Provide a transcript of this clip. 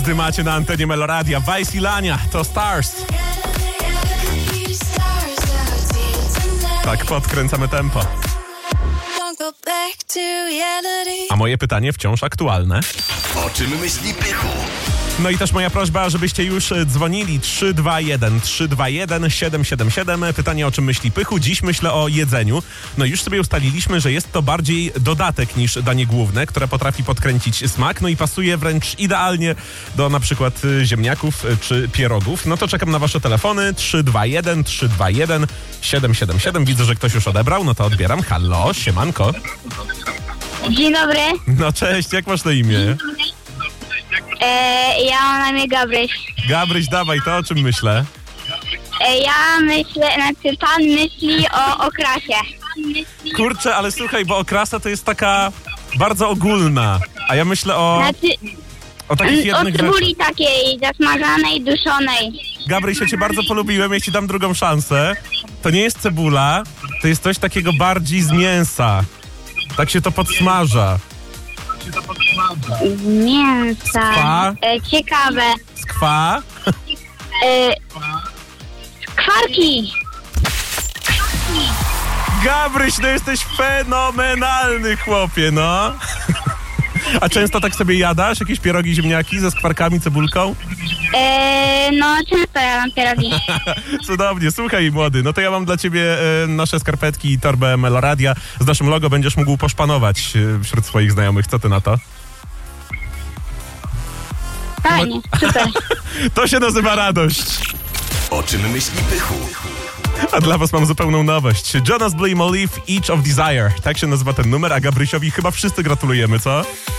Gdy macie na antenie Meloradia, Vice i Lania, to Stars. Tak, podkręcamy tempo. A moje pytanie wciąż aktualne. O czym myśli Pychu? No i też moja prośba, żebyście już dzwonili 321 777. Pytanie, o czym myśli Pychu. Dziś myślę o jedzeniu. No już sobie ustaliliśmy, że jest to bardziej dodatek niż danie główne, które potrafi podkręcić smak, no i pasuje wręcz idealnie do na przykład ziemniaków czy pierogów. No to czekam na wasze telefony 321 777. Widzę, że ktoś już odebrał, no to odbieram. Halo, siemanko. Dzień dobry. No cześć, jak masz na imię? Ja mam na imię Gabryś. Gabryś, dawaj, to o czym myślę? Ja myślę, pan myśli o okrasie. Kurczę, ale słuchaj, bo okrasa to jest taka bardzo ogólna, a ja myślę o takich o jednych cebuli rzeczach. takiej zasmażanej, duszonej. Gabryś, ja cię bardzo polubiłem, ja ci dam drugą szansę. To nie jest cebula, to jest coś takiego bardziej z mięsa. Tak się to podsmaża. Mięsa. Skwa? Ciekawe. Skwa? Kwarki. Gabryś, no jesteś fenomenalny, chłopie, no. A często tak sobie jadasz? Jakieś pierogi, ziemniaki ze skwarkami, cebulką? No często ja mam pierogi. Cudownie, słuchaj młody, no to ja mam dla ciebie nasze skarpetki i torbę Meloradia. Z naszym logo będziesz mógł poszpanować wśród swoich znajomych. Co ty na to? Fajnie, super. To się nazywa radość. O czym myśli Pychu? A dla was mam zupełną nowość. Jonas Blue i Molly, Each of Desire. Tak się nazywa ten numer, a Gabrysiowi chyba wszyscy gratulujemy, co?